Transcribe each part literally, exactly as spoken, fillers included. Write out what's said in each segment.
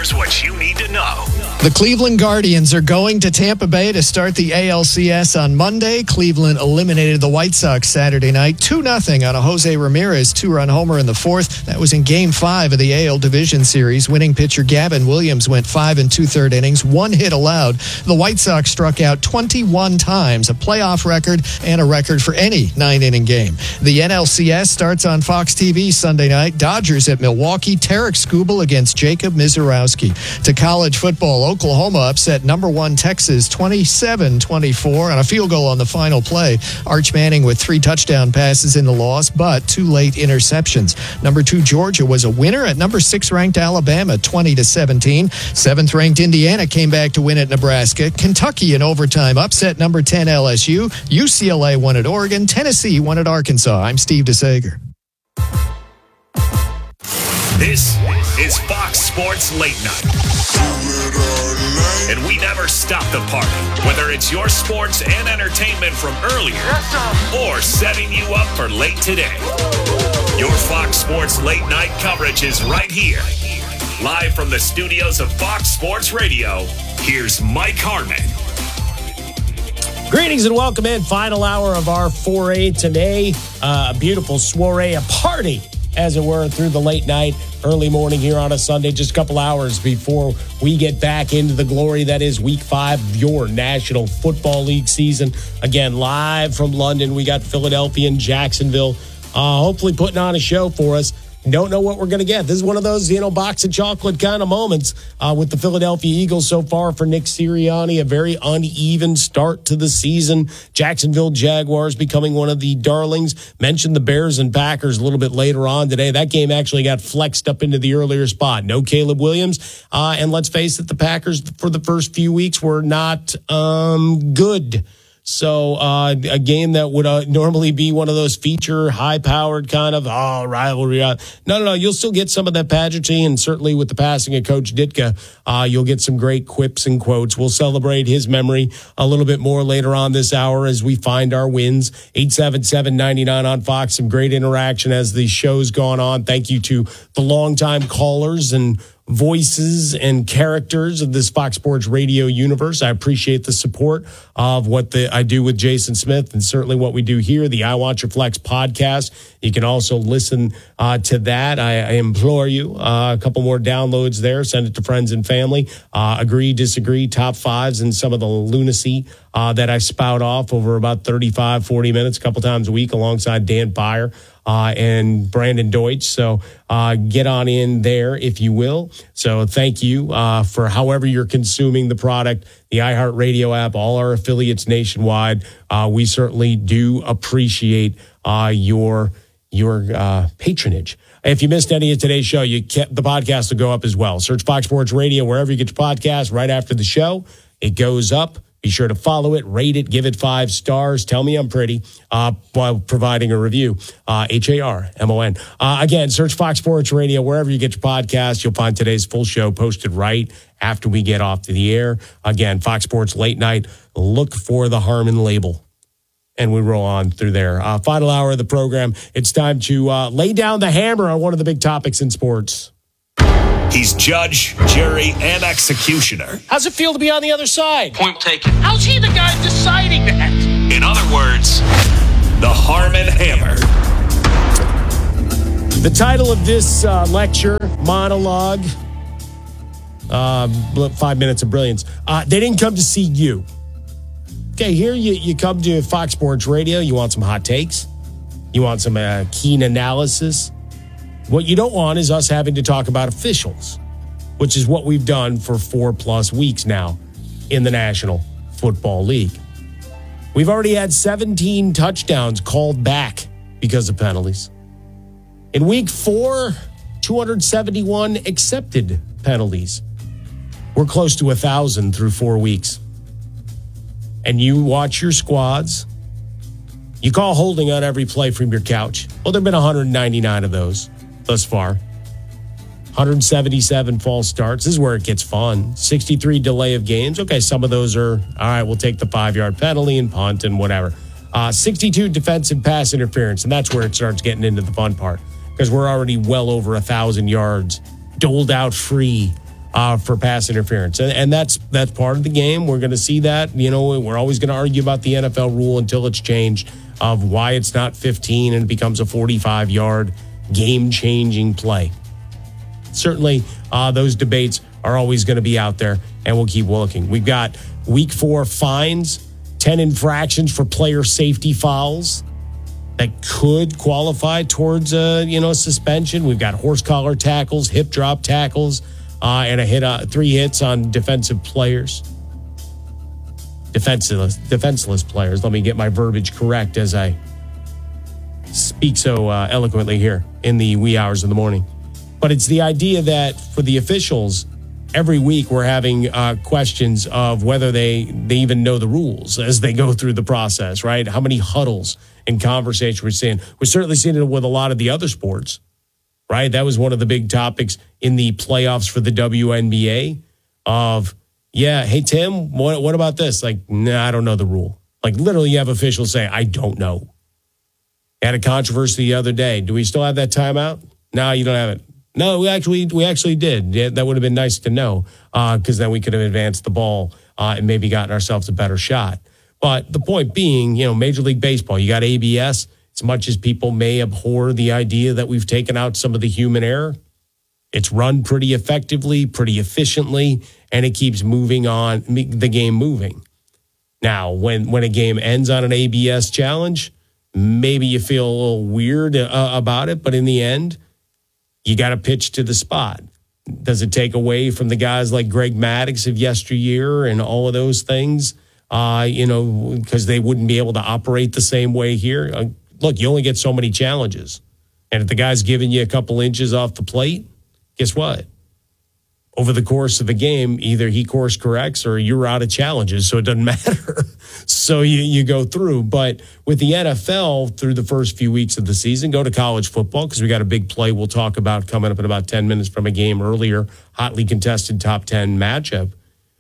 Here's what you need to know. The Cleveland Guardians are going to Tampa Bay to start the A L C S on Monday. Cleveland eliminated the White Sox Saturday night two nothing on a Jose Ramirez two-run homer in the fourth. That was in Game five of the A L Division Series. Winning pitcher Gavin Williams went five and two-third innings, one hit allowed. The White Sox struck out twenty-one times, a playoff record and a record for any nine-inning game. The N L C S starts on Fox T V Sunday night. Dodgers at Milwaukee. Tarek Skubal against Jacob Mizorowski. To college football, Oklahoma upset number one Texas twenty-seven twenty-four on a field goal on the final play. Arch Manning with three touchdown passes in the loss, but two late interceptions. Number two Georgia was a winner at number six ranked Alabama twenty to seventeen. Seventh ranked Indiana came back to win at Nebraska. Kentucky in overtime upset number ten L S U. U C L A won at Oregon. Tennessee won at Arkansas. I'm Steve DeSager. This is Fox Sports Late Night. And we never stop the party, whether it's your sports and entertainment from earlier or setting you up for late today. Your Fox Sports Late Night coverage is right here. Live from the studios of Fox Sports Radio, here's Mike Harmon. Greetings and welcome in. Final hour of our foray today. Uh, a beautiful soiree, a party, as it were, through the late night, early morning here on a Sunday, just a couple hours before we get back into the glory that is week five of your National Football League season. Again, live from London, we got Philadelphia and Jacksonville, uh, hopefully putting on a show for us. Don't know what we're going to get. This is one of those, you know, box of chocolate kind of moments uh, with the Philadelphia Eagles so far for Nick Sirianni. A very uneven start to the season. Jacksonville Jaguars becoming one of the darlings. Mentioned the Bears and Packers a little bit later on today. That game actually got flexed up into the earlier spot. No Caleb Williams. Uh, and let's face it, the Packers for the first few weeks were not um, good. So uh, a game that would uh, normally be one of those feature, high-powered kind of, oh, rivalry. No, no, no. You'll still get some of that pageantry, and certainly with the passing of Coach Ditka, uh, you'll get some great quips and quotes. We'll celebrate his memory a little bit more later on this hour as we find our wins. eight seven seven, nine nine on Fox. Some great interaction as the show's gone on. Thank you to the longtime callers and voices and characters of this Fox Sports Radio universe. I appreciate the support of what the, I do with Jason Smith and certainly what we do here, the I Want Your Flex podcast. You can also listen uh, to that. I, I implore you, uh, a couple more downloads there. Send it to friends and family. Uh, agree, disagree, top fives, and some of the lunacy uh, that I spout off over about thirty-five, forty minutes, a couple times a week alongside Dan Byer. Uh, and Brandon Deutsch. So uh, get on in there, if you will. So thank you uh, for however you're consuming the product, the iHeartRadio app, all our affiliates nationwide. Uh, we certainly do appreciate uh, your your uh, patronage. If you missed any of today's show, you kept, the podcast will go up as well. Search Fox Sports Radio wherever you get your podcast right after the show. It goes up. Be sure to follow it, rate it, give it five stars. Tell me I'm pretty uh, while providing a review. Uh, H A R M O N. Uh, again, search Fox Sports Radio wherever you get your podcast. You'll find today's full show posted right after we get off to the air. Again, Fox Sports Late Night. Look for the Harmon label. And we roll on through there. Uh, final hour of the program. It's time to uh, lay down the hammer on one of the big topics in sports. He's judge, jury, and executioner. How's it feel to be on the other side? Point taken. How's he the guy deciding that? In other words, the Harmon Hammer. The title of this uh, lecture, monologue, uh, five minutes of brilliance. Uh, they didn't come to see you. Okay, here you, you come to Fox Sports Radio. You want some hot takes. You want some uh, keen analysis. What you don't want is us having to talk about officials, which is what we've done for four plus weeks now in the National Football League. We've already had seventeen touchdowns called back because of penalties. In week four, two hundred seventy-one accepted penalties. We're close to one thousand through four weeks. And you watch your squads. You call holding on every play from your couch. Well, there have been one hundred ninety-nine of those thus far. one hundred seventy-seven false starts. This is where it gets fun. sixty-three delay of games. Okay, some of those are, all right, we'll take the five-yard penalty and punt and whatever. Uh, sixty-two defensive pass interference, and that's where it starts getting into the fun part because we're already well over one thousand yards doled out free uh, for pass interference. And, and that's that's part of the game. We're going to see that. You know, we're always going to argue about the N F L rule until it's changed of why it's not fifteen and it becomes a forty-five-yard game-changing play. Certainly, uh, those debates are always going to be out there, and we'll keep looking. We've got week four fines, ten infractions for player safety fouls that could qualify towards a, you know, suspension. We've got horse collar tackles, hip drop tackles, uh, and a hit, uh, three hits on defensive players. Defenseless, defenseless players. Let me get my verbiage correct as I speak so uh, eloquently here in the wee hours of the morning. But it's the idea that for the officials, every week we're having uh, questions of whether they, they even know the rules as they go through the process, right? How many huddles and conversation we're seeing. We're certainly seeing it with a lot of the other sports, right? That was one of the big topics in the playoffs for the W N B A of, yeah, hey, Tim, what, what about this? Like, nah, I don't know the rule. Like, literally, you have officials say, I don't know. Had a controversy the other day. Do we still have that timeout? No, you don't have it. No, we actually we actually did. Yeah, that would have been nice to know because uh, then we could have advanced the ball uh, and maybe gotten ourselves a better shot. But the point being, you know, Major League Baseball, you got A B S. As much as people may abhor the idea that we've taken out some of the human error, it's run pretty effectively, pretty efficiently, and it keeps moving on, the game moving. Now, when, when a game ends on an A B S challenge, maybe you feel a little weird uh, about it, but in the end, you got to pitch to the spot. Does it take away from the guys like Greg Maddux of yesteryear and all of those things? Uh, you know, because they wouldn't be able to operate the same way here. Uh, look, you only get so many challenges. And if the guy's giving you a couple inches off the plate, guess what? Over the course of the game, either he course corrects or you're out of challenges, so it doesn't matter. So you, you go through. But with the N F L through the first few weeks of the season, go to college football because we got a big play we'll talk about coming up in about ten minutes from a game earlier, hotly contested top ten matchup.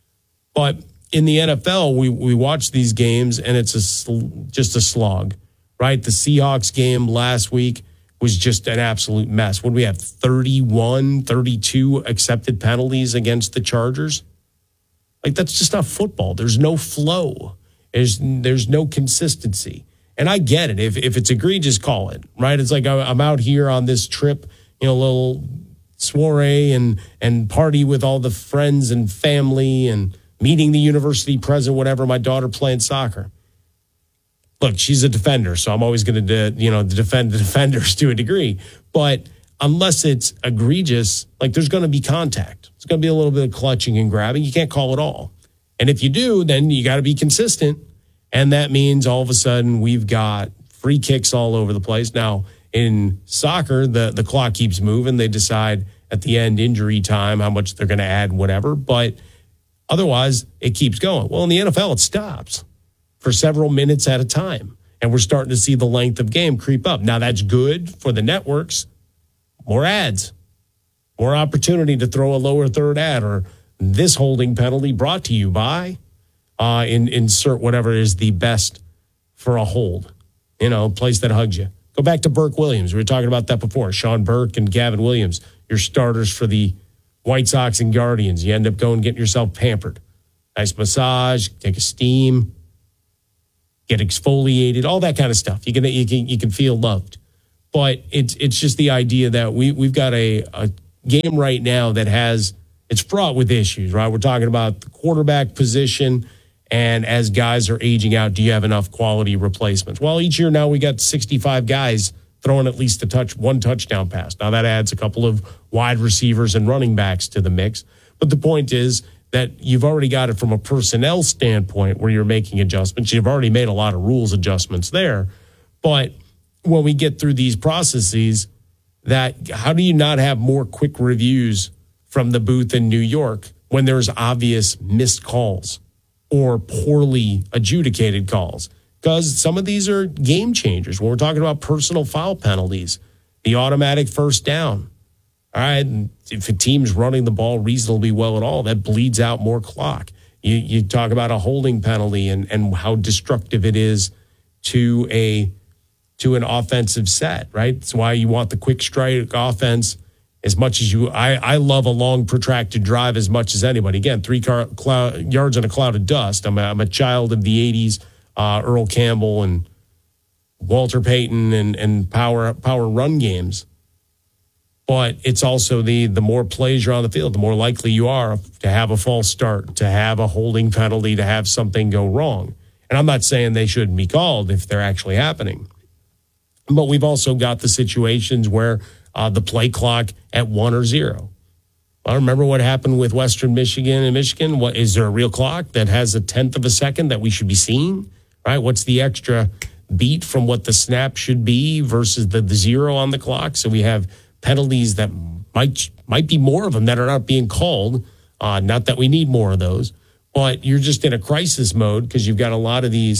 But in the N F L, we, we watch these games, and it's a sl- just a slog, right? The Seahawks game last week was just an absolute mess. What do we have, thirty-one, thirty-two accepted penalties against the Chargers? Like, that's just not football. There's no flow. There's, there's no consistency. And I get it. If, if it's egregious, call it, right? It's like I'm out here on this trip, you know, a little soiree and, and party with all the friends and family and meeting the university president, whatever, my daughter playing soccer. Look, she's a defender, so I'm always going to, you know, defend the defenders to a degree. But unless it's egregious, like there's going to be contact. It's going to be a little bit of clutching and grabbing. You can't call it all. And if you do, then you got to be consistent. And that means all of a sudden we've got free kicks all over the place. Now, in soccer, the, the clock keeps moving. They decide at the end, injury time, how much they're going to add, whatever. But otherwise, it keeps going. Well, in the N F L, it stops for several minutes at a time. And we're starting to see the length of game creep up. Now, that's good for the networks. More ads. More opportunity to throw a lower third ad or this holding penalty brought to you by, uh, in, insert whatever is the best for a hold. You know, place that hugs you. Go back to Burke Williams. We were talking about that before. Sean Burke and Gavin Williams, your starters for the White Sox and Guardians. You end up going getting yourself pampered. Nice massage, take a steam, get exfoliated, all that kind of stuff. You can you can you can feel loved. But it's it's just the idea that we we've got a, a game right now that has it's fraught with issues, right? We're talking about the quarterback position, and as guys are aging out, do you have enough quality replacements? Well, each year now we got sixty-five guys throwing at least a touch, one touchdown pass. Now that adds a couple of wide receivers and running backs to the mix. But the point is that you've already got it from a personnel standpoint where you're making adjustments. You've already made a lot of rules adjustments there. But when we get through these processes, that how do you not have more quick reviews from the booth in New York when there's obvious missed calls or poorly adjudicated calls? Because some of these are game changers. When we're talking about personal foul penalties, the automatic first down. All right, and if a team's running the ball reasonably well at all, that bleeds out more clock. You you talk about a holding penalty and, and how destructive it is to a to an offensive set, right? That's why you want the quick strike offense as much as you, I, I love a long, protracted drive as much as anybody. Again, three car, cloud, yards in a cloud of dust. I'm a, I'm a child of the eighties, uh, Earl Campbell and Walter Payton and, and power power run games. But it's also the the more plays you're on the field, the more likely you are to have a false start, to have a holding penalty, to have something go wrong. And I'm not saying they shouldn't be called if they're actually happening. But we've also got the situations where uh, the play clock at one or zero. I remember what happened with Western Michigan and Michigan. What is there a real clock that has a tenth of a second that we should be seeing? Right? What's the extra beat from what the snap should be versus the, the zero on the clock? So we have penalties that might might be more of them that are not being called. Uh, not that we need more of those, but you're just in a crisis mode because you've got a lot of these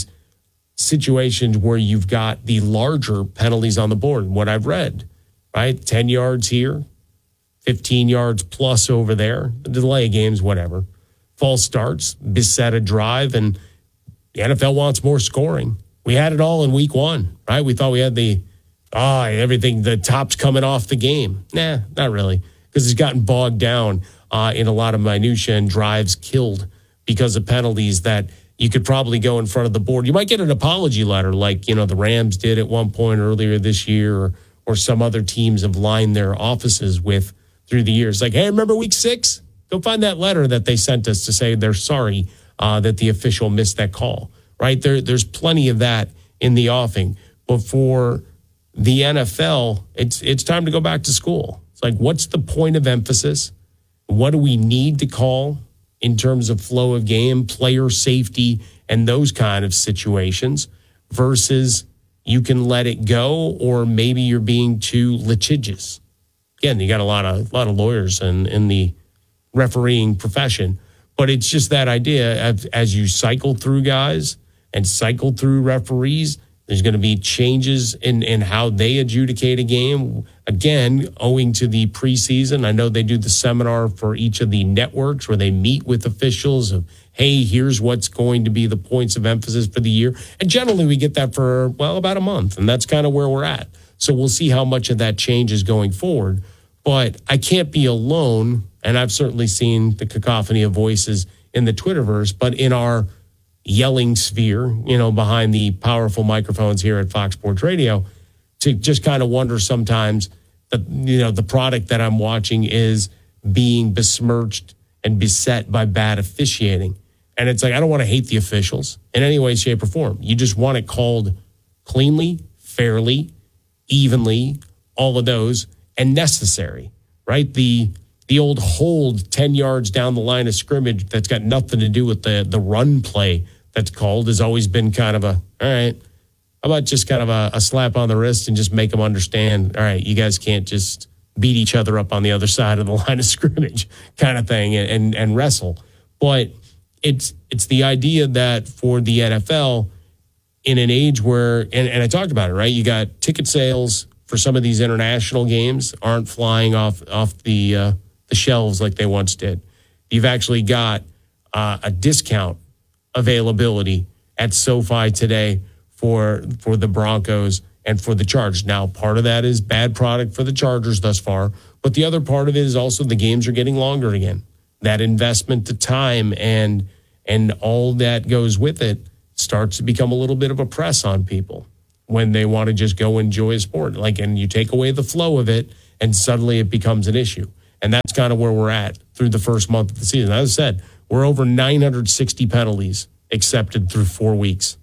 situations where you've got the larger penalties on the board. What I've read, right? ten yards here, fifteen yards plus over there, the delay games, whatever. False starts, beset a drive, and the N F L wants more scoring. We had it all in week one, right? We thought we had the, ah, oh, everything, the top's coming off the game. Nah, not really, because it's gotten bogged down uh, in a lot of minutia and drives killed because of penalties that you could probably go in front of the board. You might get an apology letter like, you know, the Rams did at one point earlier this year, or, or some other teams have lined their offices with through the years. Like, hey, remember week six? Go find that letter that they sent us to say they're sorry uh, that the official missed that call, right? There, there's plenty of that in the offing. But for the N F L, it's it's time to go back to school. It's like, what's the point of emphasis? What do we need to call in terms of flow of game, player safety, and those kind of situations versus you can let it go, or maybe you're being too litigious. Again, you got a lot of a lot of lawyers in, in the refereeing profession, but it's just that idea of as you cycle through guys and cycle through referees, there's going to be changes in, in how they adjudicate a game. Again, owing to the preseason, I know they do the seminar for each of the networks where they meet with officials of, hey, here's what's going to be the points of emphasis for the year. And generally we get that for, well, about a month, and that's kind of where we're at. So we'll see how much of that changes going forward. But I can't be alone, and I've certainly seen the cacophony of voices in the Twitterverse, but in our yelling sphere, you know, behind the powerful microphones here at Fox Sports Radio, to just kind of wonder sometimes that, you know, the product that I'm watching is being besmirched and beset by bad officiating. And it's like, I don't want to hate the officials in any way, shape, or form. You just want it called cleanly, fairly, evenly, all of those, and necessary, right? The the old hold ten yards down the line of scrimmage that's got nothing to do with the, the run play that's called has always been kind of a, all right, how about just kind of a, a slap on the wrist and just make them understand, all right, you guys can't just beat each other up on the other side of the line of scrimmage kind of thing and, and, and wrestle. But it's it's the idea that for the N F L, in an age where, and, and I talked about it, right? You got ticket sales for some of these international games aren't flying off off the uh, the shelves like they once did. You've actually got uh, a discount availability at SoFi today for for the Broncos and for the Chargers. Now, part of that is bad product for the Chargers thus far, but the other part of it is also the games are getting longer again. That investment to time and and all that goes with it starts to become a little bit of a press on people when they want to just go enjoy a sport. Like, and you take away the flow of it, and suddenly it becomes an issue. And that's kind of where we're at through the first month of the season. As I said, we're over nine hundred sixty penalties accepted through four weeks.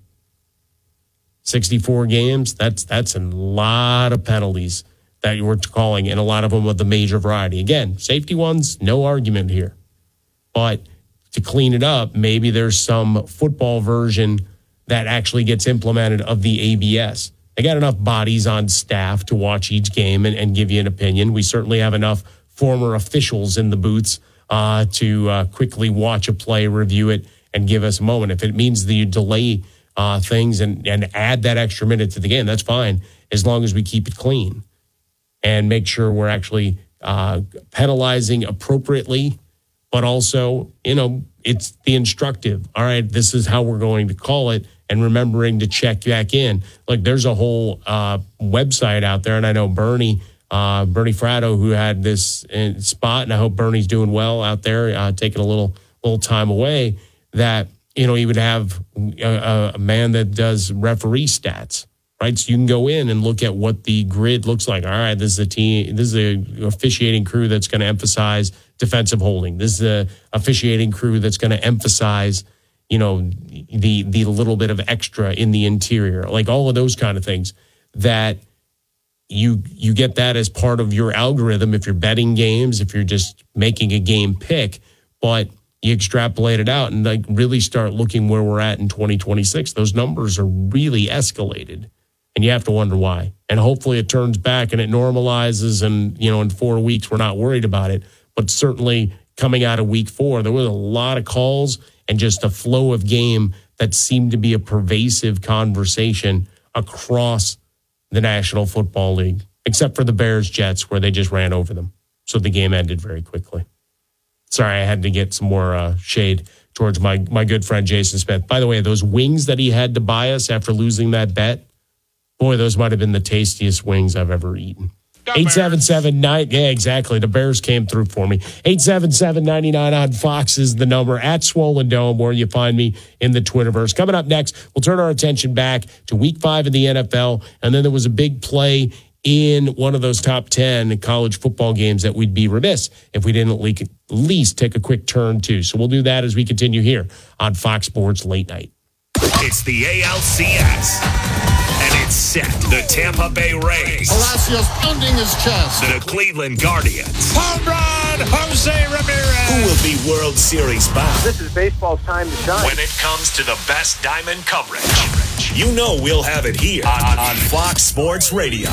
sixty-four games, that's that's a lot of penalties that you were calling, and a lot of them of the major variety. Again, safety ones, no argument here. But to clean it up, maybe there's some football version that actually gets implemented of the A B S. They got enough bodies on staff to watch each game and, and give you an opinion. We certainly have enough former officials in the booths uh, to uh, quickly watch a play, review it, and give us a moment. If it means that you delay uh, things and, and add that extra minute to the game, that's fine, as long as we keep it clean and make sure we're actually uh, penalizing appropriately, but also, you know, it's the instructive. All right, this is how we're going to call it, and remembering to check back in. Like, there's a whole uh, website out there, and I know Bernie uh, Bernie Fratto, who had this uh, spot, and I hope Bernie's doing well out there, uh, taking a little little time away, that, you know, he would have a, a man that does referee stats, right? So you can go in and look at what the grid looks like. All right, this is a team, this is a officiating crew that's going to emphasize defensive holding. This is a officiating crew that's going to emphasize, you know, the the little bit of extra in the interior, like all of those kind of things, that you you get that as part of your algorithm if you're betting games, if you're just making a game pick, but you extrapolate it out and like really start looking where we're at in twenty twenty-six. Those numbers are really escalated, and you have to wonder why. And hopefully it turns back and it normalizes, and, you know, in four weeks we're not worried about it. But certainly coming out of week four, there was a lot of calls and just a flow of game that seemed to be a pervasive conversation across the National Football League, except for the Bears-Jets, where they just ran over them. So the game ended very quickly. Sorry, I had to get some more uh, shade towards my, my good friend Jason Smith. By the way, those wings that he had to buy us after losing that bet, boy, those might have been the tastiest wings I've ever eaten. eight seven seven nine Yeah, exactly. The Bears came through for me. eight seven seven, nine nine on Fox is the number. At Swollen Dome, where you find me in the Twitterverse. Coming up next, we'll turn our attention back to week five in the N F L. And then there was a big play in one of those top ten college football games that we'd be remiss if we didn't at least take a quick turn to. So we'll do that as we continue here on Fox Sports Late Night. It's the A L C S. And it's set. The Tampa Bay Rays. Palacios pounding his chest. The Cleveland Guardians. Home run, Jose Ramirez. Who will be World Series bound? This is baseball's time to shine. When it comes to the best diamond coverage, you know we'll have it here on, on Fox Sports Radio.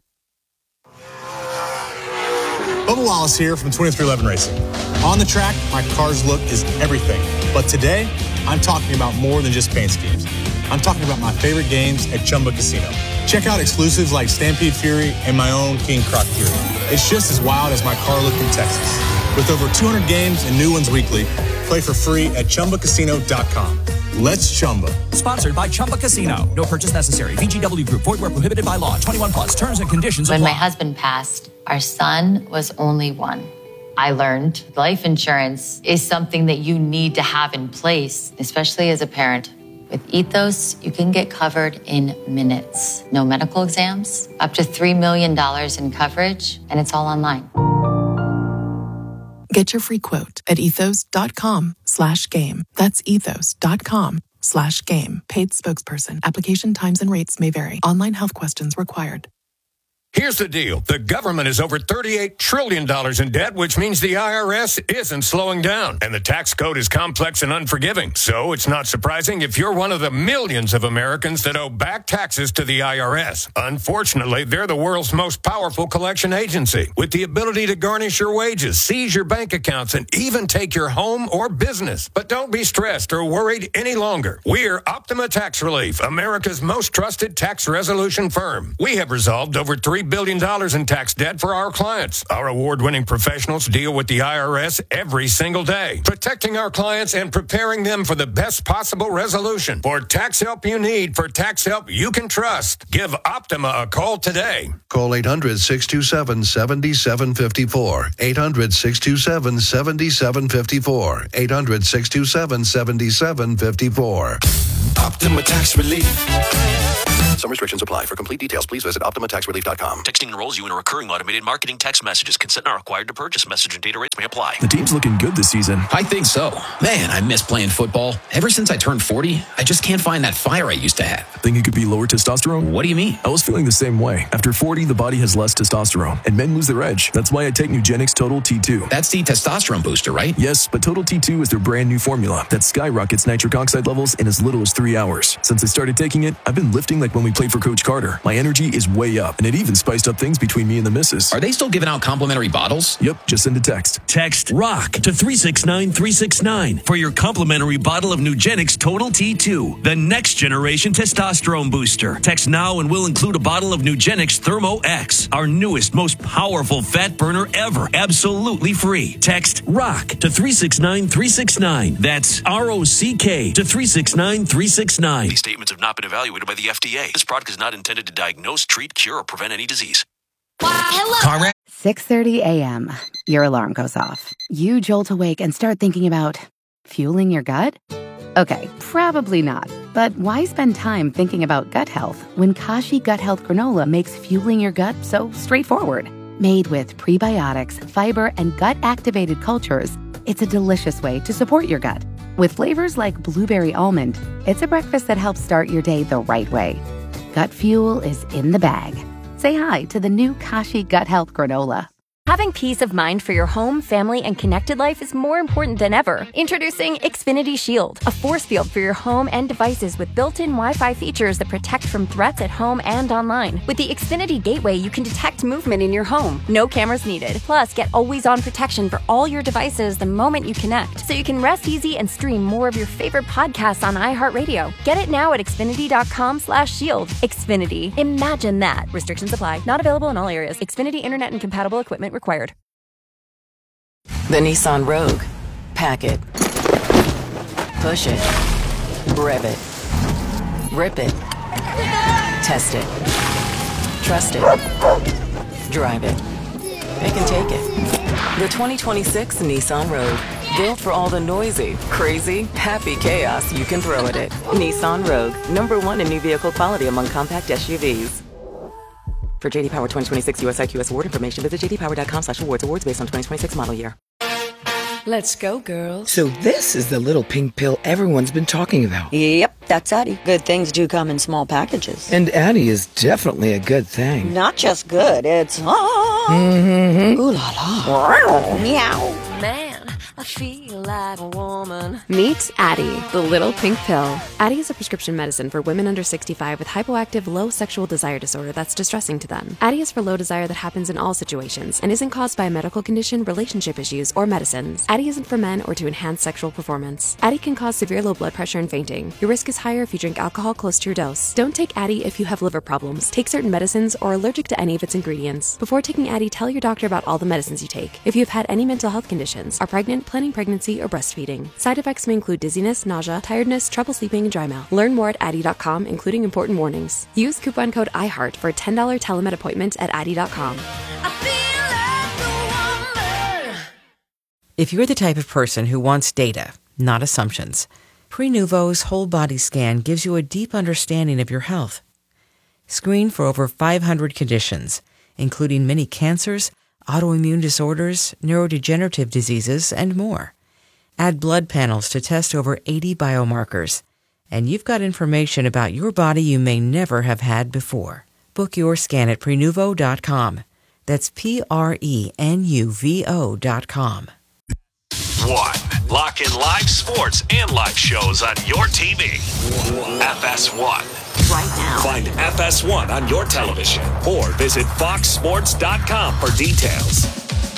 Bubba Wallace here from twenty-three eleven Racing. On the track, my car's look is everything. But today, I'm talking about more than just paint schemes. I'm talking about my favorite games at Chumba Casino. Check out exclusives like Stampede Fury and my own King Croc Fury. It's just as wild as my car look in Texas. With over two hundred games and new ones weekly, play for free at Chumba Casino dot com. Let's Chumba. Sponsored by Chumba Casino. No purchase necessary. V G W Group. Void where prohibited by law. twenty-one plus. Terms and conditions apply. When my husband passed, our son was only one. I learned life insurance is something that you need to have in place, especially as a parent. With Ethos, you can get covered in minutes. No medical exams, up to three million dollars in coverage, and it's all online. Get your free quote at ethos.com slash game. That's ethos.com slash game. Paid spokesperson. Application times and rates may vary. Online health questions required. Here's the deal. The government is over thirty-eight trillion dollars in debt, which means the I R S isn't slowing down. And the tax code is complex and unforgiving. So it's not surprising if you're one of the millions of Americans that owe back taxes to the I R S. Unfortunately, they're the world's most powerful collection agency, with the ability to garnish your wages, seize your bank accounts, and even take your home or business. But don't be stressed or worried any longer. We're Optima Tax Relief, America's most trusted tax resolution firm. We have resolved over three billion dollars in tax debt for our clients. Our award-winning professionals deal with the I R S every single day, protecting our clients and preparing them for the best possible resolution. For tax help you need, for tax help you can trust, give Optima a call today. Call eight hundred, six two seven, seven seven five four. eight hundred, six two seven, seven seven five four. eight hundred, six two seven, seven seven five four. Optima Tax Relief. Some restrictions apply. For complete details, please visit optima tax relief dot com. Texting enrolls you in a recurring automated marketing text messages. Consent not required to purchase. Message and data rates may apply. The team's looking good this season. I think so. Man, I miss playing football. Ever since I turned forty, I just can't find that fire I used to have. Think it could be lower testosterone? What do you mean? I was feeling the same way. After forty, the body has less testosterone, and men lose their edge. That's why I take Nugenix Total T two. That's the testosterone booster, right? Yes, but Total T two is their brand new formula that skyrockets nitric oxide levels in as little as three hours. Since I started taking it, I've been lifting like when we played for Coach Carter. My energy is way up, and it even spiced up things between me and the missus. Are they still giving out complimentary bottles? Yep, just send a text. Text ROCK to three six nine three six nine for your complimentary bottle of Nugenix Total T two, the next generation testosterone booster. Text now and we'll include a bottle of Nugenix Thermo X, our newest, most powerful fat burner ever, absolutely free. Text ROCK to three six nine three six nine. That's R O C K to three six nine three six nine. These statements have not been evaluated by the F D A. This product is not intended to diagnose, treat, cure, or prevent any disease. Hello. six thirty a.m. Your alarm goes off. You jolt awake and start thinking about fueling your gut? Okay, probably not. But why spend time thinking about gut health when Kashi Gut Health Granola makes fueling your gut so straightforward? Made with prebiotics, fiber, and gut-activated cultures, it's a delicious way to support your gut. With flavors like blueberry almond, it's a breakfast that helps start your day the right way. Gut fuel is in the bag. Say hi to the new Kashi Gut Health Granola. Having peace of mind for your home, family, and connected life is more important than ever. Introducing Xfinity Shield, a force field for your home and devices with built-in Wi-Fi features that protect from threats at home and online. With the Xfinity Gateway, you can detect movement in your home. No cameras needed. Plus, get always-on protection for all your devices the moment you connect, so you can rest easy and stream more of your favorite podcasts on iHeartRadio. Get it now at Xfinity.com slash shield. Xfinity. Imagine that. Restrictions apply. Not available in all areas. Xfinity Internet and compatible equipment required. The Nissan Rogue. Pack it. Push it. Rev it. Rip it. Test it. Trust it. Drive it. Pick and take it. The twenty twenty-six Nissan Rogue. Built for all the noisy, crazy, happy chaos you can throw at it. Nissan Rogue. Number one in new vehicle quality among compact S U Vs. For J D Power twenty twenty-six U S I Q S award information, visit j d power dot com slash awards. Awards based on twenty twenty-six model year. Let's go, girls. So this is the little pink pill everyone's been talking about. Yep, that's Addie. Good things do come in small packages. And Addie is definitely a good thing. Not just good, it's... Oh, mm-hmm. Ooh la la. Meow. Man, I feel like a woman. Meet Addie, the little pink pill. Addie is a prescription medicine for women under sixty-five with hypoactive low sexual desire disorder that's distressing to them. Addie is for low desire that happens in all situations and isn't caused by a medical condition, relationship issues, or medicines. Addie isn't for men or to enhance sexual performance. Addie can cause severe low blood pressure and fainting. Your risk is higher if you drink alcohol close to your dose. Don't take Addie if you have liver problems, take certain medicines, or are allergic to any of its ingredients. Before taking Addie, tell your doctor about all the medicines you take. If you have had any mental health conditions, are pregnant, planning pregnancy, or breastfeeding. Side effects may include dizziness, nausea, tiredness, trouble sleeping, and dry mouth. Learn more at Addie dot com, including important warnings. Use coupon code iHeart for a ten dollars telemed appointment at Addie dot com. If you're the type of person who wants data, not assumptions, Prenuvo's whole body scan gives you a deep understanding of your health. Screen for over five hundred conditions, including many cancers, autoimmune disorders, neurodegenerative diseases, and more. Add blood panels to test over eighty biomarkers, and you've got information about your body you may never have had before. Book your scan at Prenuvo dot com. That's P R E N U V O dot com. One. Lock in live sports and live shows on your T V. F S one. Right now. Find F S one on your television or visit fox sports dot com for details.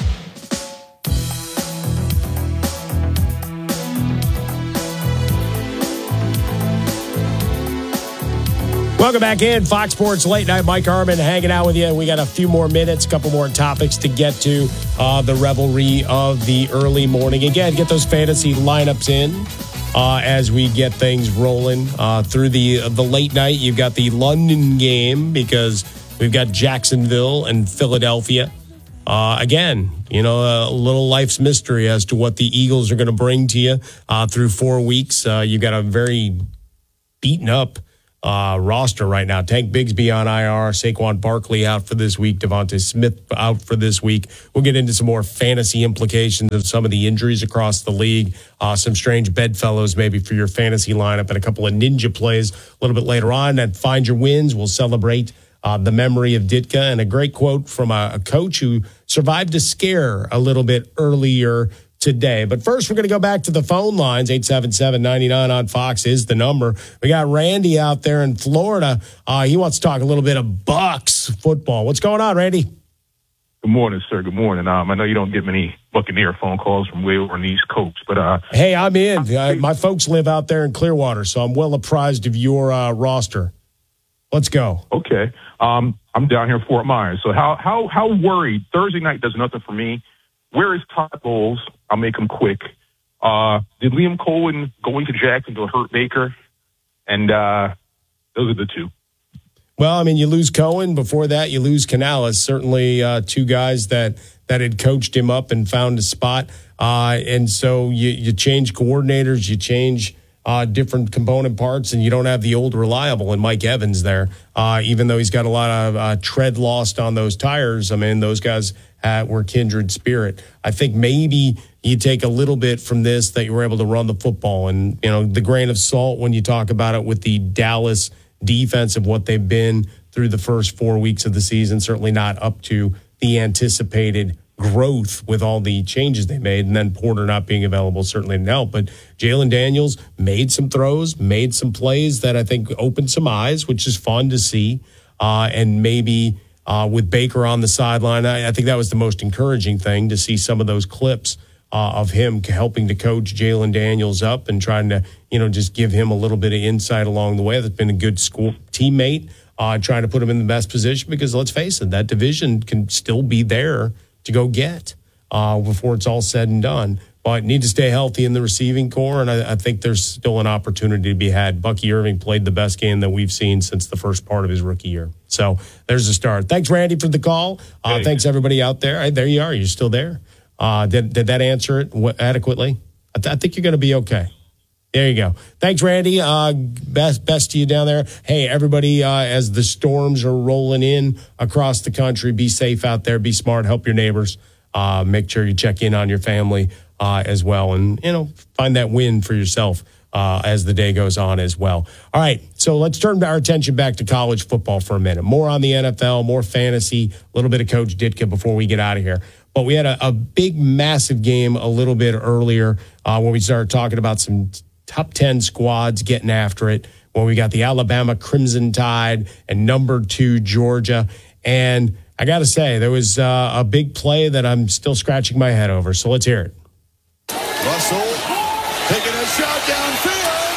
Welcome back in. Fox Sports Late Night. Mike Harmon hanging out with you. We got a few more minutes, a couple more topics to get to. Uh, the revelry of the early morning. Again, get those fantasy lineups in uh, as we get things rolling uh, through the uh, the late night. You've got the London game because we've got Jacksonville and Philadelphia. Uh, again, you know, a little life's mystery as to what the Eagles are going to bring to you uh, through four weeks. Uh, you've got a very beaten up Uh, roster right now. Tank Bigsby on I R, Saquon Barkley out for this week, Devontae Smith out for this week. We'll get into some more fantasy implications of some of the injuries across the league, uh, some strange bedfellows maybe for your fantasy lineup, and a couple of ninja plays a little bit later on. And Find Your Wins, we'll celebrate uh, the memory of Ditka and a great quote from a, a coach who survived a scare a little bit earlier today. But first, we're going to go back to the phone lines. eight seven seven, nine nine on Fox is the number. We got Randy out there in Florida. Uh, he wants to talk a little bit of Bucks football. What's going on, Randy? Good morning, sir. Good morning. Um, I know you don't get many Buccaneer phone calls from way over on the East Coast, but uh, hey, I'm in. Uh, my folks live out there in Clearwater, so I'm well apprised of your uh, roster. Let's go. Okay. Um, I'm down here in Fort Myers. So how how how worried? Thursday night does nothing for me. Where is Todd Bowles? I'll make him quick. Uh, did Liam Cohen going to Jacksonville hurt Baker? And uh, those are the two. Well, I mean, you lose Cohen. Before that, you lose Canales. Certainly uh, two guys that, that had coached him up and found a spot. Uh, and so you, you change coordinators, you change uh, different component parts, and you don't have the old reliable in Mike Evans there. Uh, even though he's got a lot of uh, tread lost on those tires, I mean, those guys uh, were kindred spirit. I think maybe you take a little bit from this that you were able to run the football. And, you know, the grain of salt when you talk about it with the Dallas defense of what they've been through the first four weeks of the season, certainly not up to the anticipated growth with all the changes they made. And then Porter not being available certainly didn't help. But Jalen Daniels made some throws, made some plays that I think opened some eyes, which is fun to see. Uh, and maybe uh, with Baker on the sideline, I, I think that was the most encouraging thing to see some of those clips Uh, of him helping to coach Jalen Daniels up and trying to, you know, just give him a little bit of insight along the way. That's been a good school teammate, uh, trying to put him in the best position because, let's face it, that division can still be there to go get uh, before it's all said and done. But need to stay healthy in the receiving core, and I, I think there's still an opportunity to be had. Bucky Irving played the best game that we've seen since the first part of his rookie year. So there's a start. Thanks, Randy, for the call. Uh, thanks, everybody out there. Right, there you are. You're still there. Uh, did, did that answer it adequately? I, th- I think you're going to be okay. There you go. Thanks, Randy. Uh, best best to you down there. Hey, everybody, uh, as the storms are rolling in across the country, be safe out there. Be smart. Help your neighbors. Uh, make sure you check in on your family uh, as well. And, you know, find that win for yourself uh, as the day goes on as well. All right, so let's turn our attention back to college football for a minute. More on the N F L, more fantasy, a little bit of Coach Ditka before we get out of here. But we had a, a big, massive game a little bit earlier uh, when we started talking about some top ten squads getting after it, when we got the Alabama Crimson Tide and number two Georgia. And I got to say, there was uh, a big play that I'm still scratching my head over. So let's hear it. Russell taking a shot downfield,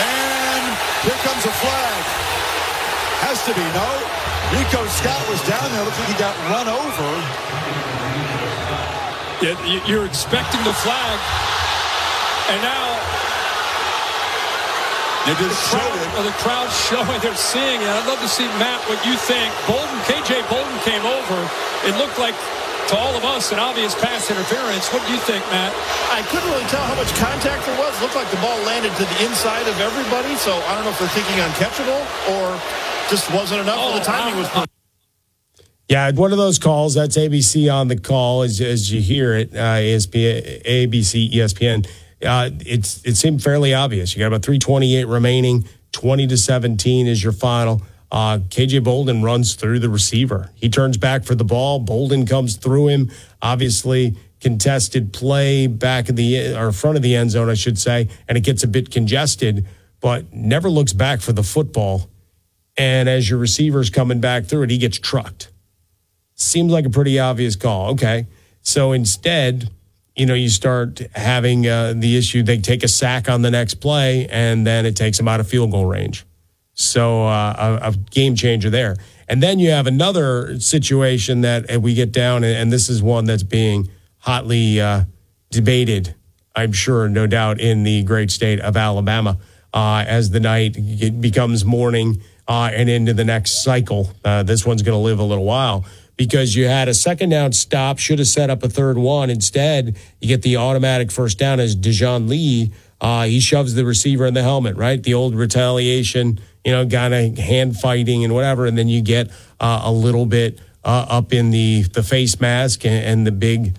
and here comes a flag. Has to be, no? Rico Scott was down there. Looks like he got run over. Yeah, you're expecting the flag, and now they just the crowd, showed it. The crowd's showing, they're seeing it. I'd love to see, Matt, what you think. Bolden, K J Bolden came over. It looked like, to all of us, an obvious pass interference. What do you think, Matt? I couldn't really tell how much contact there was. It looked like the ball landed to the inside of everybody, so I don't know if they're thinking uncatchable or just wasn't enough oh, or the timing was perfect. Yeah, one of those calls. That's A B C on the call as as you hear it. Uh, E S P N, A B C, E S P N. Uh, it's it seemed fairly obvious. You got about three twenty-eight remaining. twenty to seventeen is your final. Uh, K J Bolden runs through the receiver. He turns back for the ball. Bolden comes through him. Obviously, contested play back of the or front of the end zone, I should say, and it gets a bit congested, but never looks back for the football. And as your receiver's coming back through it, he gets trucked. Seems like a pretty obvious call. Okay. So instead, you know, you start having uh, the issue. They take a sack on the next play, and then it takes them out of field goal range. So uh, a, a game changer there. And then you have another situation that we get down, and this is one that's being hotly uh, debated, I'm sure, no doubt, in the great state of Alabama uh, as the night it becomes morning uh, and into the next cycle. Uh, this one's going to live a little while. Because you had a second down stop, should have set up a third one. Instead, you get the automatic first down as Dejon Lee. Uh, he shoves the receiver in the helmet, right? The old retaliation, you know, kind of hand fighting and whatever. And then you get uh, a little bit uh, up in the, the face mask and, and the big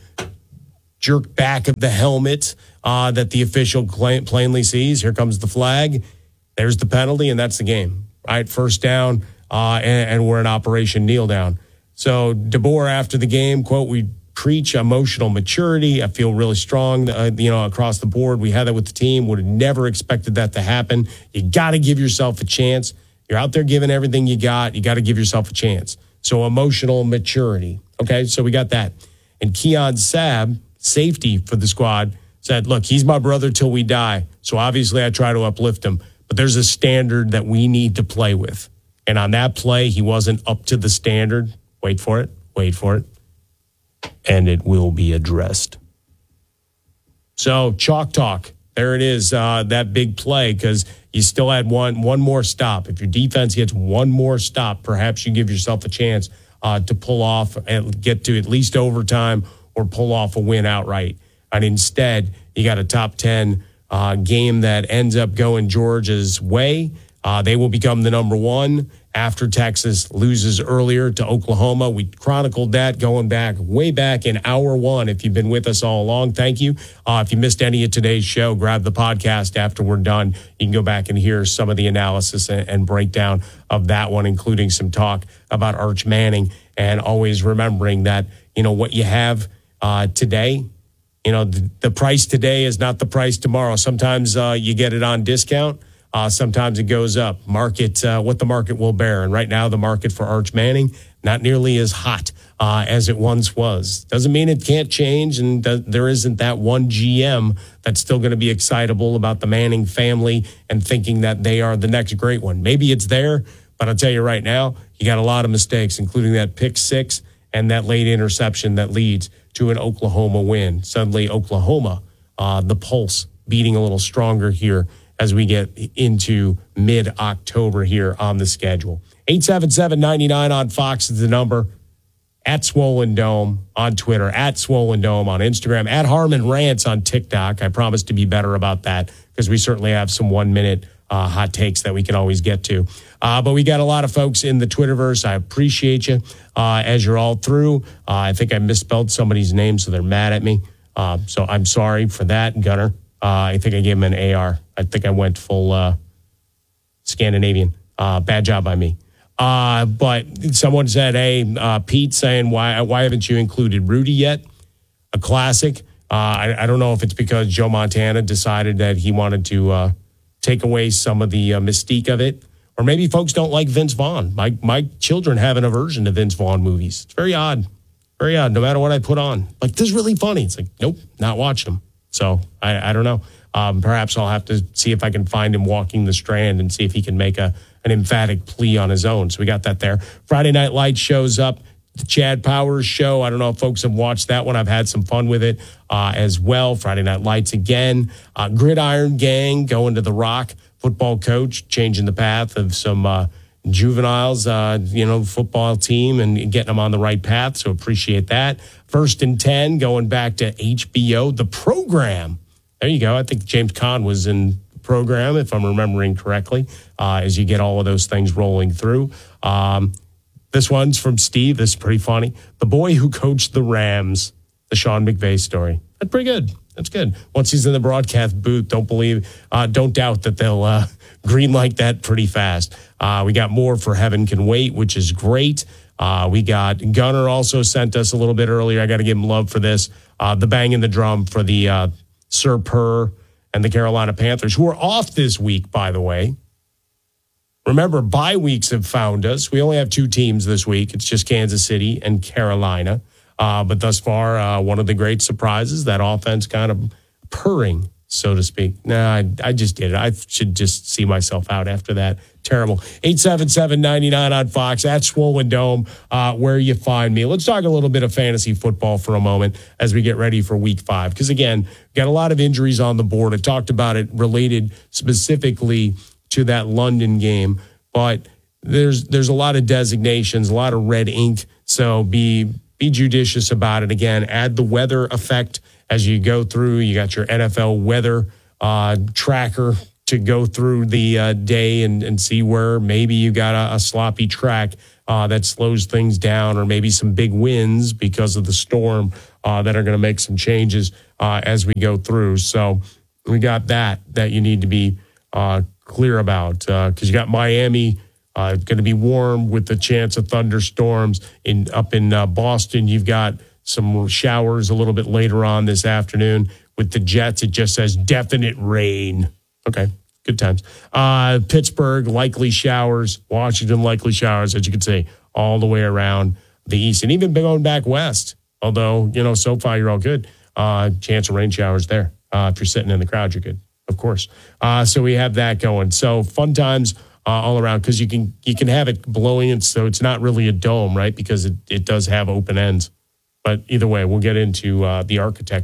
jerk back of the helmet uh, that the official cl- plainly sees. Here comes the flag. There's the penalty, and that's the game, right? First down, uh, and, and we're in Operation Kneel Down. So DeBoer after the game, quote, we preach emotional maturity. I feel really strong, uh, you know, across the board. We had that with the team. Would have never expected that to happen. You got to give yourself a chance. You're out there giving everything you got. You got to give yourself a chance. So emotional maturity. Okay, so we got that. And Keon Sabb, safety for the squad, said, look, he's my brother till we die. So obviously I try to uplift him. But there's a standard that we need to play with. And on that play, he wasn't up to the standard. Wait for it. Wait for it. And it will be addressed. So, chalk talk. there it is, uh, that big play, because you still had one one more stop. If your defense gets one more stop, perhaps you give yourself a chance uh, to pull off and get to at least overtime or pull off a win outright. And instead, you got a top ten uh, game that ends up going Georgia's way. Uh, they will become the number one after Texas loses earlier to Oklahoma. We chronicled that going back, way back in hour one. If you've been with us all along, thank you. Uh, if you missed any of today's show, grab the podcast after we're done. You can go back and hear some of the analysis and, and breakdown of that one, including some talk about Arch Manning, and always remembering that, you know, what you have uh, today, you know, the, the price today is not the price tomorrow. Sometimes uh, you get it on discount. Uh, sometimes it goes up. Market, uh, what the market will bear. And right now, the market for Arch Manning, not nearly as hot uh, as it once was. Doesn't mean it can't change, and th- there isn't that one G M that's still going to be excitable about the Manning family and thinking that they are the next great one. Maybe it's there, but I'll tell you right now, you got a lot of mistakes, including that pick six and that late interception that leads to an Oklahoma win. Suddenly, Oklahoma, uh, the pulse beating a little stronger here as we get into mid-October here on the schedule. eight seven seven, nine nine on Fox is the number. At Swollen Dome on Twitter. At Swollen Dome on Instagram. At Harmon Rants on TikTok. I promise to be better about that because we certainly have some one-minute uh, hot takes that we can always get to. Uh, but we got a lot of folks in the Twitterverse. I appreciate you uh, as you're all through. Uh, I think I misspelled somebody's name, so they're mad at me. Uh, so I'm sorry for that, Gunner. Uh, I think I gave him an A R. I think I went full uh, Scandinavian. Uh, bad job by me. Uh, but someone said, hey, uh, Pete saying, why why haven't you included Rudy yet? A classic. Uh, I, I don't know if it's because Joe Montana decided that he wanted to uh, take away some of the uh, mystique of it. Or maybe folks don't like Vince Vaughn. My, my children have an aversion to Vince Vaughn movies. It's very odd. Very odd, no matter what I put on. Like, this is really funny. It's like, nope, not watching them. So I, I don't know. Um, perhaps I'll have to see if I can find him walking the Strand and see if he can make a an emphatic plea on his own. So we got that there. Friday Night Lights shows up. The Chad Powers show. I don't know if folks have watched that one. I've had some fun with it uh, as well. Friday Night Lights again. Uh, Gridiron Gang going to The Rock. Football coach changing the path of some uh, juveniles, uh, you know, football team and getting them on the right path. So appreciate that. First and ten going back to H B O, The Program. There you go. I think James Caan was in the program, if I'm remembering correctly, uh, as you get all of those things rolling through. Um, this one's from Steve. This is pretty funny. The Boy Who Coached the Rams, the Sean McVay story. That's pretty good. That's good. Once he's in the broadcast booth, don't believe, uh, don't doubt that they'll uh, green light that pretty fast. Uh, we got more for Heaven Can Wait, which is great. Uh, we got Gunner also sent us a little bit earlier. I got to give him love for this. Uh, the bang in the drum for the uh, Sir Purr and the Carolina Panthers, who are off this week, by the way. Remember, bye weeks have found us. We only have two teams this week. It's just Kansas City and Carolina. Uh, but thus far, uh, one of the great surprises, that offense kind of purring, so to speak. Nah, I, I just did it. I should just see myself out after that. Terrible. eight seven seven, nine nine on Fox, at Swollen Dome, uh, where you find me. Let's talk a little bit of fantasy football for a moment as we get ready for week five. Because, again, got a lot of injuries on the board. I talked about it related specifically to that London game. But there's there's a lot of designations, a lot of red ink. So be... Be judicious about it. Again, add the weather effect as you go through. You got your N F L weather uh, tracker to go through the uh, day and, and see where maybe you got a, a sloppy track uh, that slows things down, or maybe some big winds because of the storm uh, that are going to make some changes uh, as we go through. So we got that that you need to be uh, clear about because uh, you got Miami. Uh, going to be warm with the chance of thunderstorms. In up in uh, Boston, you've got some showers a little bit later on this afternoon. With the Jets, it just says definite rain. Okay, good times. Uh, Pittsburgh, likely showers. Washington, likely showers, as you can see, all the way around the east. And even going back west, although, you know, so far you're all good. Uh, chance of rain showers there. Uh, if you're sitting in the crowd, you're good, of course. Uh, so we have that going. So fun times. Uh, all around, because you can you can have it blowing, and so it's not really a dome, right? Because it, it does have open ends. But either way, we'll get into uh, the architecture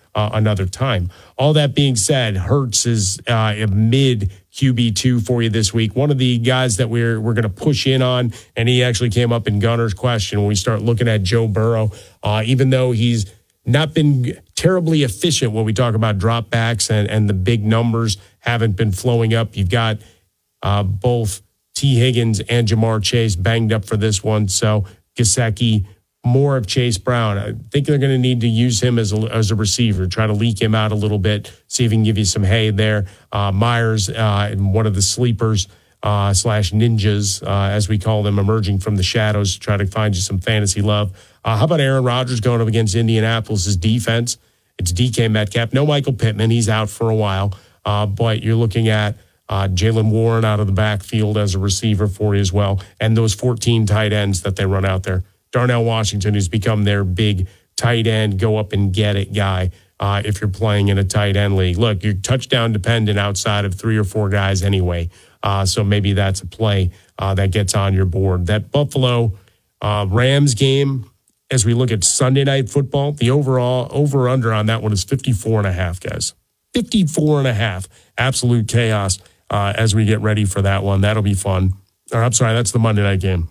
uh, another time. All that being said, Hurts is uh, a mid Q B two for you this week. One of the guys that we're we're going to push in on, and he actually came up in Gunner's question when we start looking at Joe Burrow, uh, even though he's not been terribly efficient when we talk about dropbacks and, and the big numbers haven't been flowing up. You've got uh, both T. Higgins and Jamar Chase banged up for this one. So Gesicki, more of Chase Brown. I think they're going to need to use him as a, as a receiver, try to leak him out a little bit, see if he can give you some hay there. Uh, Myers, uh, one of the sleepers uh, slash ninjas, uh, as we call them, emerging from the shadows to try to find you some fantasy love. Uh, how about Aaron Rodgers going up against Indianapolis' defense? It's D K Metcalf. No Michael Pittman. He's out for a while. Uh, but you're looking at uh, Jaylen Warren out of the backfield as a receiver for you as well. And those fourteen tight ends that they run out there. Darnell Washington has become their big tight end, go up and get it guy uh, if you're playing in a tight end league. Look, you're touchdown dependent outside of three or four guys anyway. Uh, so maybe that's a play uh, that gets on your board. That Buffalo uh, Rams game, as we look at Sunday Night Football, the overall over-under on that one is fifty-four and a half, guys. fifty-four and a half. Absolute chaos uh, as we get ready for that one. That'll be fun. Or, I'm sorry, that's the Monday night game.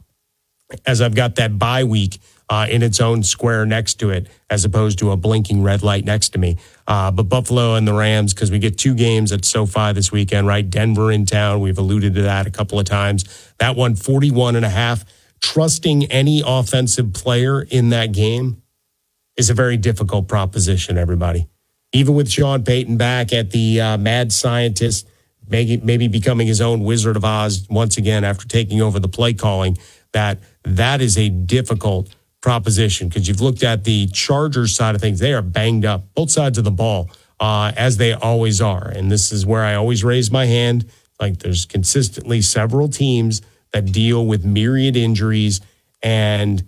As I've got that bye week uh, in its own square next to it, as opposed to a blinking red light next to me. Uh, but Buffalo and the Rams, because we get two games at SoFi this weekend, right? Denver in town. We've alluded to that a couple of times. That one, forty-one and a half. Trusting any offensive player in that game is a very difficult proposition, everybody. Even with Sean Payton back at the uh, mad scientist, maybe, maybe becoming his own Wizard of Oz once again after taking over the play calling, that that is a difficult proposition because you've looked at the Chargers side of things. They are banged up, both sides of the ball, uh, as they always are. And this is where I always raise my hand. Like there's consistently several teams that deal with myriad injuries. And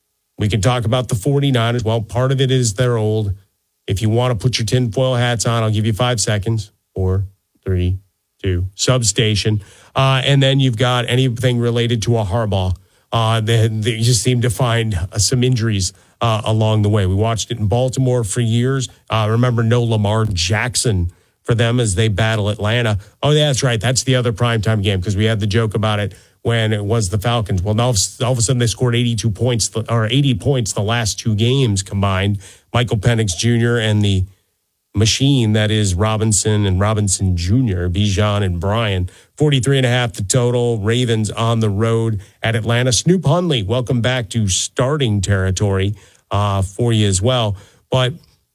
we can talk about the 49ers. Well, part of it is they're old. If you want to put your tinfoil hats on, I'll give you five seconds. Four, three, two, substation. Uh, and then you've got anything related to a Harbaugh. Uh, they, they just seem to find uh, some injuries uh, along the way. We watched it in Baltimore for years. Uh, remember, no Lamar Jackson for them as they battle Atlanta. Oh, yeah, that's right. That's the other primetime game because we had the joke about it when it was the Falcons. Well, now all of a sudden they scored eighty-two points or eighty points the last two games combined. Michael Penix Junior and the machine that is Robinson and Robinson Junior, Bijan and Bryan. forty-three and a half the total. Ravens on the road at Atlanta. Snoop Hundley, welcome back to starting territory uh, for you as well. But,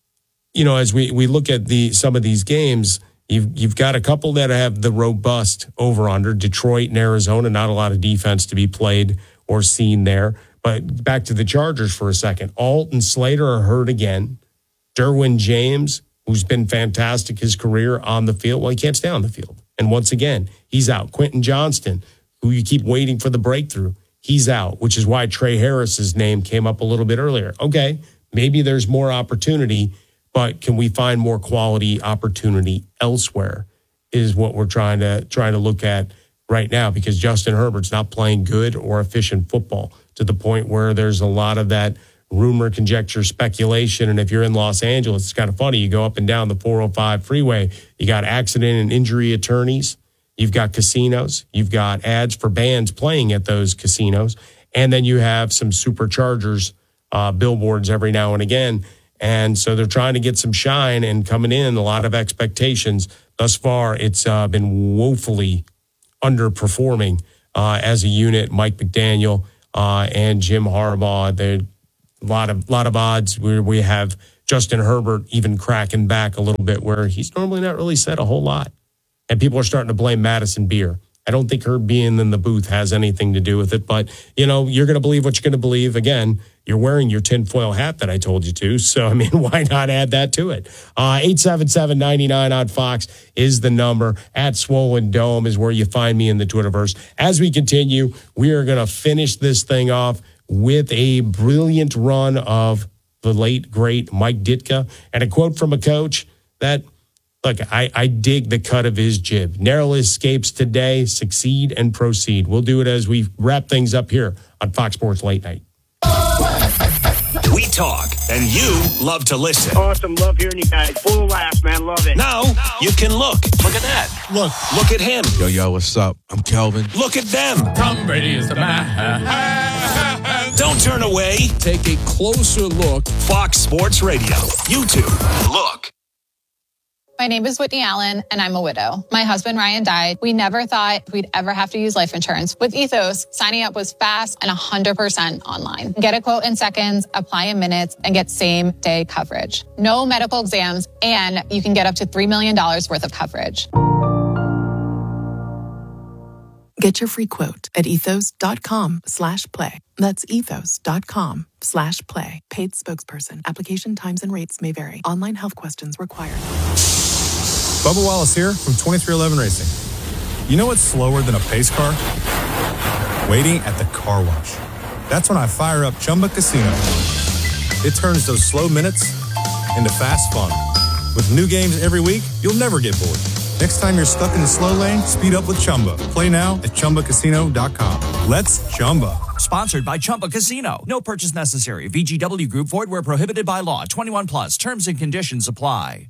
you know, as we, we look at the some of these games, You've you've got a couple that have the robust over-under. Detroit and Arizona, not a lot of defense to be played or seen there. But back to the Chargers for a second. Alt and Slater are hurt again. Derwin James, who's been fantastic his career on the field, well, he can't stay on the field. And once again, he's out. Quentin Johnston, who you keep waiting for the breakthrough, he's out, which is why Trey Harris's name came up a little bit earlier. Okay, maybe there's more opportunity, but can we find more quality opportunity elsewhere is what we're trying to trying to look at right now because Justin Herbert's not playing good or efficient football to the point where there's a lot of that rumor, conjecture, speculation. And if you're in Los Angeles, it's kind of funny. You go up and down the four oh five freeway. You got accident and injury attorneys. You've got casinos. You've got ads for bands playing at those casinos. And then you have some Superchargers uh, billboards every now and again. And so they're trying to get some shine and coming in, a lot of expectations. Thus far, it's uh, been woefully underperforming uh, as a unit. Mike McDaniel uh, and Jim Harbaugh, there a lot of lot of odds where we have Justin Herbert even cracking back a little bit where he's normally not really said a whole lot. And people are starting to blame Madison Beer. I don't think her being in the booth has anything to do with it. But, you know, you're going to believe what you're going to believe. Again, you're wearing your tinfoil hat that I told you to. So, I mean, why not add that to it? Uh, eight seven seven, nine nine on Fox is the number. At Swollen Dome is where you find me in the Twitterverse. As we continue, we are going to finish this thing off with a brilliant run of the late, great Mike Ditka. And a quote from a coach that, look, I, I dig the cut of his jib. Narrow escapes today, succeed and proceed. We'll do it as we wrap things up here on Fox Sports Late Night. We talk, and you love to listen. Awesome. Love hearing you guys. Full of laughs, man. Love it. Now, you can look. Look at that. Look. Look at him. Yo, yo, what's up? I'm Kelvin. Look at them. Tom Brady is the man. Don't turn away. Take a closer look. Fox Sports Radio. YouTube. Look. My name is Whitney Allen, and I'm a widow. My husband, Ryan, died. We never thought we'd ever have to use life insurance. With Ethos, signing up was fast and one hundred percent online. Get a quote in seconds, apply in minutes, and get same-day coverage. No medical exams, and you can get up to three million dollars worth of coverage. Get your free quote at ethos.com slash play. That's ethos.com slash play. Paid spokesperson. Application times and rates may vary. Online health questions required. Bubba Wallace here from twenty-three eleven Racing. You know what's slower than a pace car? Waiting at the car wash. That's when I fire up Chumba Casino. It turns those slow minutes into fast fun. With new games every week, you'll never get bored. Next time you're stuck in the slow lane, speed up with Chumba. Play now at chumba casino dot com. Let's Chumba. Sponsored by Chumba Casino. No purchase necessary. V G W Group. Void where prohibited by law. twenty-one plus. Terms and conditions apply.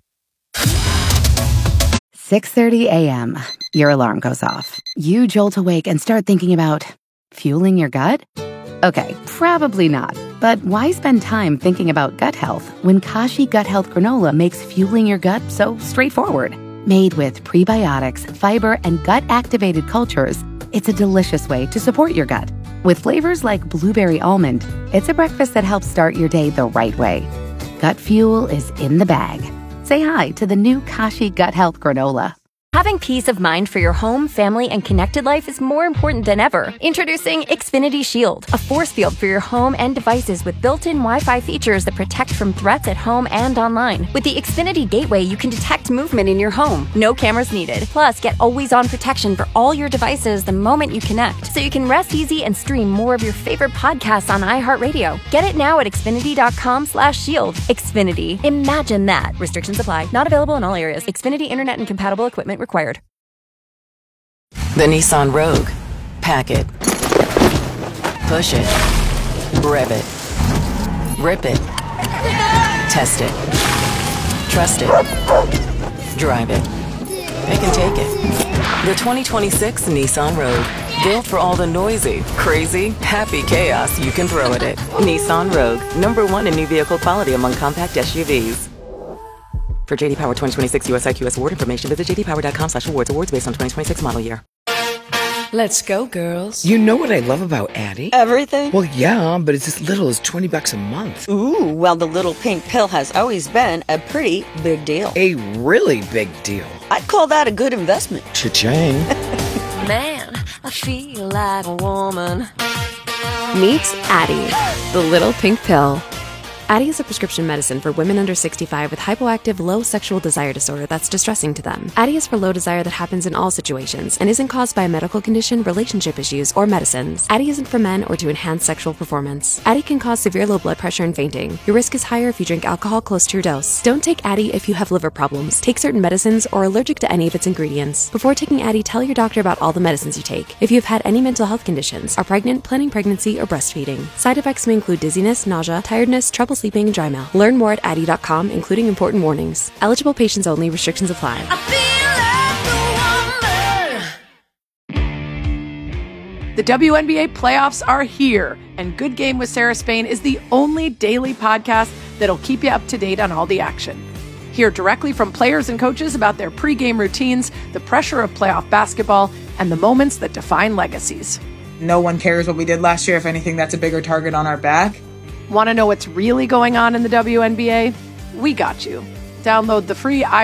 six thirty a.m. Your alarm goes off. You jolt awake and start thinking about fueling your gut? Okay, probably not. But why spend time thinking about gut health when Kashi Gut Health Granola makes fueling your gut so straightforward? Made with prebiotics, fiber, and gut-activated cultures, it's a delicious way to support your gut. With flavors like blueberry almond, it's a breakfast that helps start your day the right way. Gut fuel is in the bag. Say hi to the new Kashi Gut Health Granola. Having peace of mind for your home, family, and connected life is more important than ever. Introducing Xfinity Shield, a force field for your home and devices with built-in Wi-Fi features that protect from threats at home and online. With the Xfinity Gateway, you can detect movement in your home. No cameras needed. Plus, get always-on protection for all your devices the moment you connect, so you can rest easy and stream more of your favorite podcasts on iHeartRadio. Get it now at xfinity.com slash shield. Xfinity. Imagine that. Restrictions apply. Not available in all areas. Xfinity Internet and compatible equipment required. The Nissan Rogue. Pack it. Push it. Rev it. Rip it. Test it. Trust it. Drive it. They can take it. The twenty twenty-six Nissan Rogue. Built for all the noisy, crazy, happy chaos you can throw at it. Nissan Rogue. Number one in new vehicle quality among compact S U Vs. For J D Power twenty twenty-six U S I Q S award information, visit jdpower.com slash awards. Awards based on twenty twenty-six model year. Let's go, girls. You know what I love about Addie? Everything? Well, yeah, but it's as little as twenty bucks a month. Ooh, well, the little pink pill has always been a pretty big deal. A really big deal. I'd call that a good investment. Cha-ching. Man, I feel like a woman. Meet Addie, the little pink pill. Addie is a prescription medicine for women under sixty-five with hypoactive low sexual desire disorder that's distressing to them. Addie is for low desire that happens in all situations and isn't caused by a medical condition, relationship issues, or medicines. Addie isn't for men or to enhance sexual performance. Addie can cause severe low blood pressure and fainting. Your risk is higher if you drink alcohol close to your dose. Don't take Addie if you have liver problems, take certain medicines, or are allergic to any of its ingredients. Before taking Addie, tell your doctor about all the medicines you take. If you have had any mental health conditions, are pregnant, planning pregnancy, or breastfeeding. Side effects may include dizziness, nausea, tiredness, trouble sleeping, and dry mouth. Learn more at addie dot com, including important warnings. Eligible patients only. Restrictions apply. The W N B A playoffs are here, and Good Game with Sarah Spain is the only daily podcast that'll keep you up to date on all the action. Hear directly from players and coaches about their pregame routines, the pressure of playoff basketball, and the moments that define legacies. No one cares what we did last year. If anything, that's a bigger target on our back. Want to know what's really going on in the W N B A? We got you. Download the free